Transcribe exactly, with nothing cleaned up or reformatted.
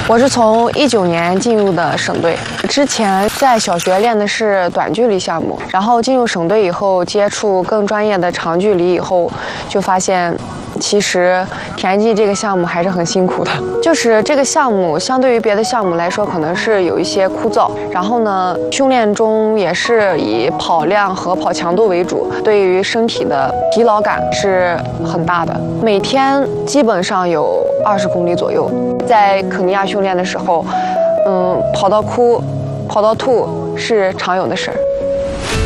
我是从一九年进入的省队，之前在小学练的是短距离项目，然后进入省队以后，接触更专业的长距离以后，就发现其实田径这个项目还是很辛苦的。就是这个项目相对于别的项目来说，可能是有一些枯燥，然后呢，训练中也是以跑量和跑强度为主，对于身体的疲劳感是很大的。每天基本上有二十公里左右。在肯尼亚训练的时候，嗯，跑到哭，跑到吐是常有的事儿。